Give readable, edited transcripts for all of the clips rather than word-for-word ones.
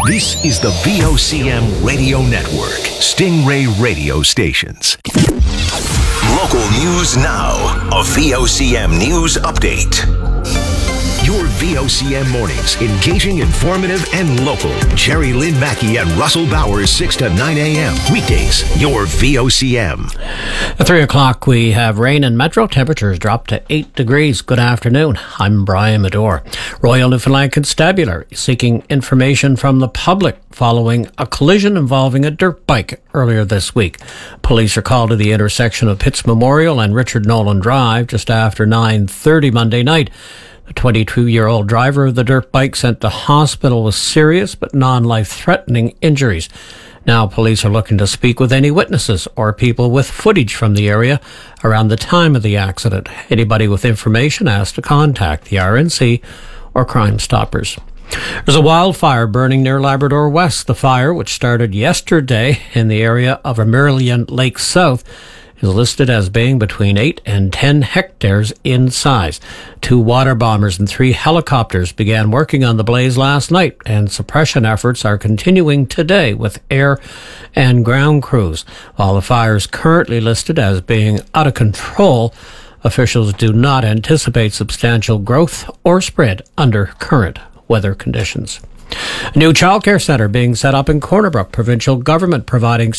This is the VOCM Radio Network, Stingray radio stations. Local news now, a VOCM news update. Your VOCM mornings, engaging, informative, and local. Jerry Lynn Mackey and Russell Bowers, 6 to 9 a.m. Weekdays, your VOCM. At 3 o'clock, we have rain and metro. Temperatures drop to 8 degrees. Good afternoon. I'm Brian Medore. Royal Newfoundland Constabulary seeking information from the public following a collision involving a dirt bike earlier this week. Police are called to the intersection of Pitts Memorial and Richard Nolan Drive just after 9:30 Monday night. The 22-year-old driver of the dirt bike sent to hospital with serious but non-life-threatening injuries. Now police are looking to speak with any witnesses or people with footage from the area around the time of the accident. Anybody with information asked to contact the RNC or Crime Stoppers. There's a wildfire burning near Labrador West. The fire, which started yesterday in the area of Vermilion Lake South, is listed as being between 8 and 10 hectares in size. 2 water bombers and 3 helicopters began working on the blaze last night, and suppression efforts are continuing today with air and ground crews. While the fire is currently listed as being out of control, officials do not anticipate substantial growth or spread under current weather conditions. A new childcare centre being set up in Corner Brook. Provincial government providing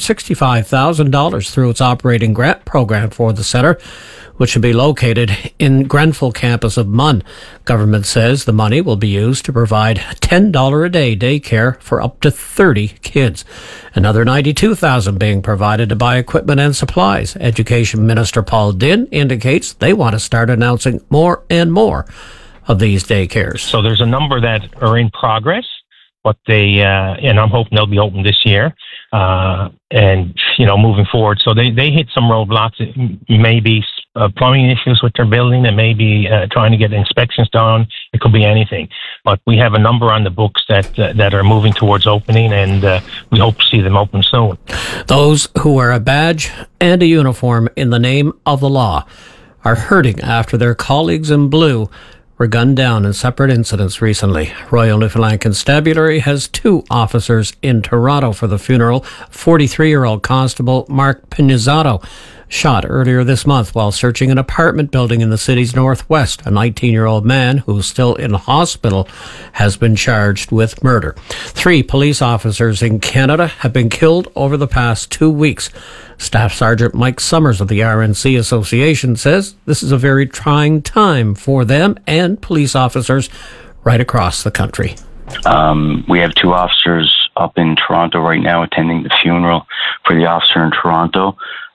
$665,000 through its operating grant program for the centre, which will be located in Grenfell campus of MUN. Government says the money will be used to provide $10 a day daycare for up to 30 kids. Another $92,000 being provided to buy equipment and supplies. Education Minister Paul Dinn indicates they want to start announcing more and more of these daycares. So there's a number that are in progress, but and I'm hoping they'll be open this year, and, moving forward. So they hit some roadblocks. It may be plumbing issues with their building. It may be trying to get inspections done. It could be anything. But we have a number on the books that are moving towards opening, and we hope to see them open soon. Those who wear a badge and a uniform in the name of the law are hurting after their colleagues in blue were gunned down in separate incidents recently. Royal Newfoundland Constabulary has 2 officers in Toronto for the funeral. 43-year-old Constable Mark Pinizzato shot earlier this month while searching an apartment building in the city's northwest. A 19-year-old man who's still in hospital has been charged with murder. 3 police officers in Canada have been killed over the past 2 weeks. Staff Sergeant Mike Summers of the RNC Association says this is a very trying time for them and police officers right across the country. We have 2 officers up in Toronto right now attending the funeral for the officer in Toronto.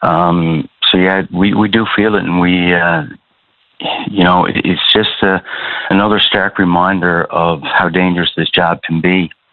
We do feel it, and it's just another stark reminder of how dangerous this job can be.